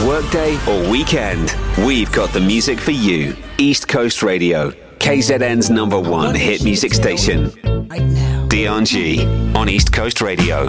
workday or weekend, we've got the music for you. East Coast Radio, KZN's #1 hit music station. Right now. Dion G on East Coast Radio.